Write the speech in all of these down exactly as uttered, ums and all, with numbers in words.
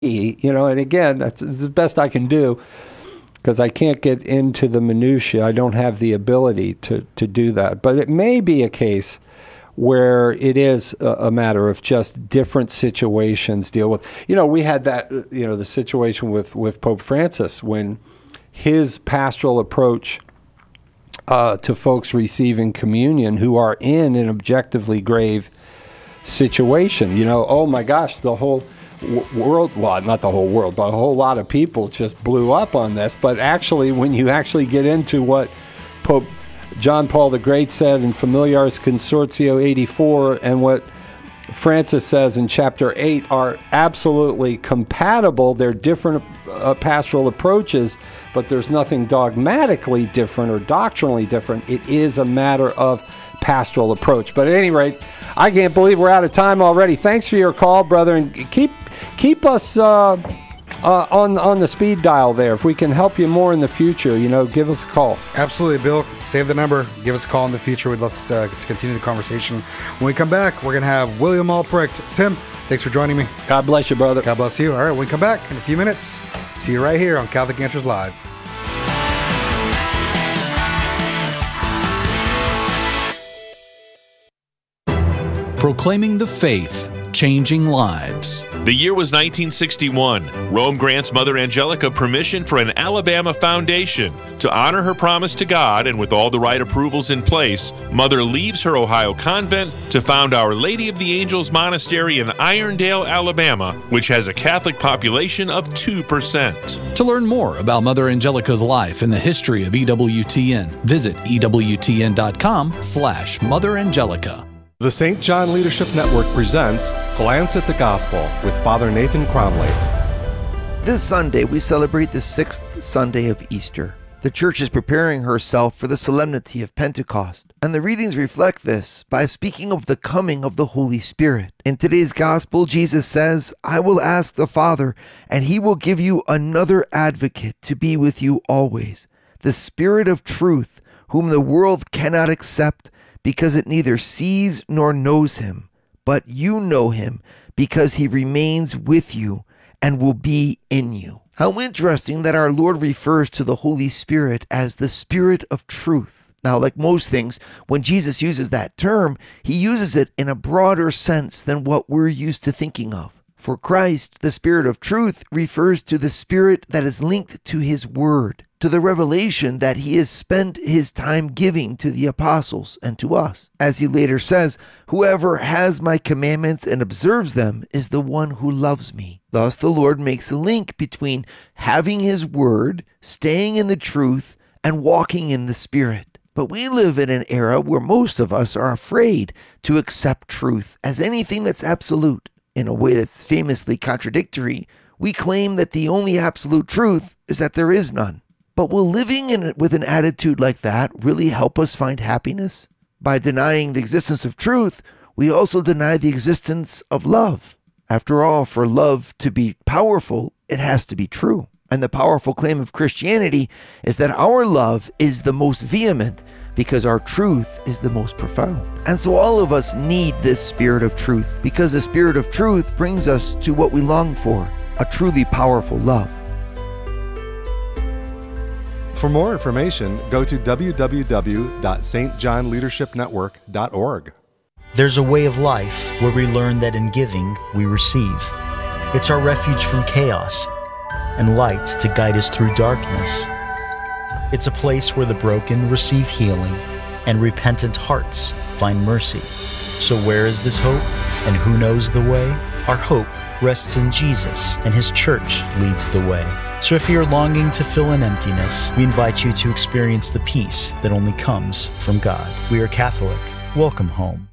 You know, and again, that's the best I can do because I can't get into the minutia. I don't have the ability to, to do that. But it may be a case where it is a, a matter of just different situations deal with. You know, we had that, you know, the situation with, with Pope Francis when his pastoral approach uh, to folks receiving communion who are in an objectively grave situation. You know, oh my gosh, the whole world, well, not the whole world, but a whole lot of people just blew up on this. But actually, when you actually get into what Pope John Paul the Great said in Familiaris Consortio eighty-four and what Francis says in chapter eight are absolutely compatible. They're different uh, pastoral approaches, but there's nothing dogmatically different or doctrinally different. It is a matter of pastoral approach. But at any rate, I can't believe we're out of time already. Thanks for your call, brother, and keep keep us uh, uh, on on the speed dial there. If we can help you more in the future, you know, give us a call. Absolutely, Bill. Save the number. Give us a call in the future. We'd love to, uh, to continue the conversation. When we come back, we're going to have William Albrecht. Tim, thanks for joining me. God bless you, brother. God bless you. All right, when we come back in a few minutes, see you right here on Catholic Answers Live. Proclaiming the faith, changing lives. The year was nineteen sixty-one. Rome grants Mother Angelica permission for an Alabama foundation. To honor her promise to God and with all the right approvals in place, Mother leaves her Ohio convent to found Our Lady of the Angels Monastery in Irondale, Alabama, which has a Catholic population of two percent. To learn more about Mother Angelica's life and the history of E W T N, visit ewtn.com slash Mother Angelica. The Saint John Leadership Network presents Glance at the Gospel with Father Nathan Cromley. This Sunday, we celebrate the sixth Sunday of Easter. The Church is preparing herself for the solemnity of Pentecost, and the readings reflect this by speaking of the coming of the Holy Spirit. In today's Gospel, Jesus says, "I will ask the Father, and he will give you another advocate to be with you always, the Spirit of truth, whom the world cannot accept, because it neither sees nor knows him, but you know him, because he remains with you and will be in you." How interesting that our Lord refers to the Holy Spirit as the Spirit of truth. Now, like most things, when Jesus uses that term, he uses it in a broader sense than what we're used to thinking of. For Christ, the Spirit of truth refers to the Spirit that is linked to his word, to the revelation that he has spent his time giving to the apostles and to us. As he later says, "Whoever has my commandments and observes them is the one who loves me." Thus, the Lord makes a link between having his word, staying in the truth, and walking in the Spirit. But we live in an era where most of us are afraid to accept truth as anything that's absolute. In a way that's famously contradictory, we claim that the only absolute truth is that there is none. But will living in, with an attitude like that really help us find happiness? By denying the existence of truth, we also deny the existence of love. After all, for love to be powerful, it has to be true. And the powerful claim of Christianity is that our love is the most vehement because our truth is the most profound. And so all of us need this Spirit of truth, because the Spirit of truth brings us to what we long for, a truly powerful love. For more information, go to w w w dot s t john leadership network dot org. There's a way of life where we learn that in giving, we receive. It's our refuge from chaos and light to guide us through darkness. It's a place where the broken receive healing and repentant hearts find mercy. So where is this hope, and who knows the way? Our hope rests in Jesus, and his church leads the way. So if you're longing to fill an emptiness, we invite you to experience the peace that only comes from God. We are Catholic. Welcome home.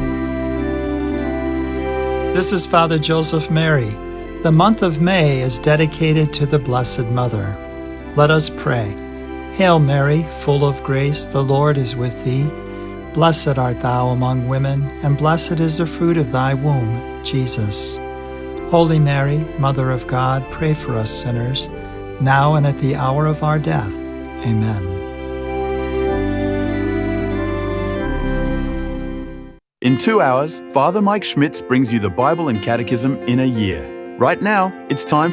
This is Father Joseph Mary. The month of May is dedicated to the Blessed Mother. Let us pray. Hail Mary, full of grace, the Lord is with thee. Blessed art thou among women, and blessed is the fruit of thy womb, Jesus. Holy Mary, Mother of God, pray for us sinners, now and at the hour of our death. Amen. In two hours, Father Mike Schmitz brings you the Bible and Catechism in a year, Right now, it's time